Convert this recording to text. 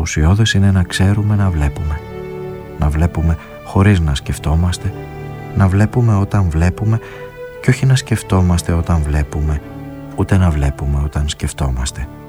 ουσιώδες είναι να ξέρουμε να βλέπουμε. Να βλέπουμε χωρίς να σκεφτόμαστε, να βλέπουμε όταν βλέπουμε και όχι να σκεφτόμαστε όταν βλέπουμε, ούτε να βλέπουμε όταν σκεφτόμαστε.